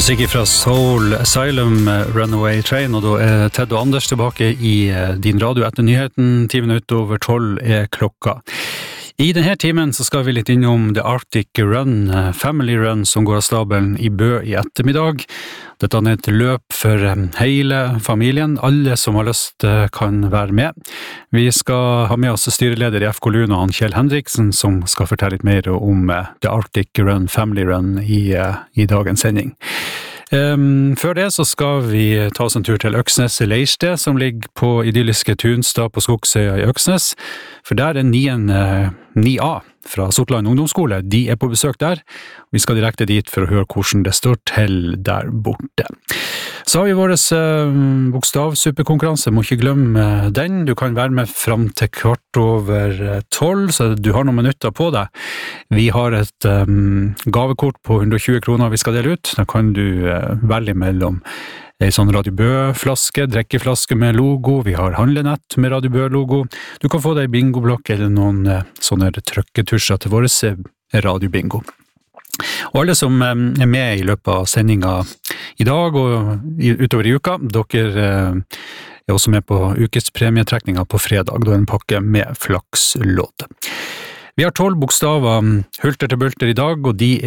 Musikk fra Soul Asylum, Runaway Train, og da Ted og Anders tilbake i din radio etter nyheten. 10 minutter over 12 klokka. I denne timen så skal vi litt innom The Arctic Run, Family Run, som går av stabelen i Bø i ettermiddag. Dette et løp for hele familien. Alle som har lyst kan være med. Vi skal ha med oss styreleder i FK Luna, Kjell Henriksen, som skal fortelle litt mer om The Arctic Run, Family Run i dagens sending. Før det så skal vi ta oss en tur til Øksnes i Leirste, som ligger på idylliske Tunstad på Skogsøya i Øksnes, for der 9A fra Sortland ungdomsskole, de på besøk der. Vi skal direkte dit for å høre hvordan det står til der borte. Så har vi vår bokstavsuppekonkurranse, må ikke glemme den. Du kan være med frem til 12:15, så du har noen minutter på deg. Vi har et gavekort på 120 kroner vi skal dele ut. Da kan du velge mellom en sånn Radio Bø-flaske, drikkeflaske med logo. Vi har handlenett med Radio Bø-logo. Du kan få deg en bingoblokk eller noen sånne trykketusjer til våre radiobingo. Og alle som med i løpet av sendingen i dag og utover i uka, dere også med på ukespremietrekningen på fredag, da en pakke med flakslodd. Vi har 12 bokstaver hulter til bulter i dag, og de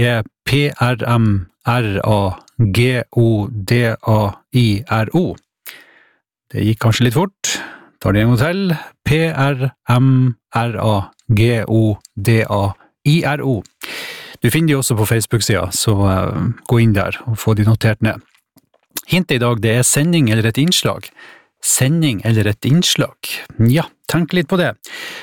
PRMRAGODAIRO. Det gikk kanskje litt fort. Tar det en gang til. PRMRAGODAIRO. Du finner de også på Facebook-sida, så gå inn der og få de notert ned. Hintet i dag, det sending eller et innslag. Sending eller et innslag? Ja, tenk litt på det.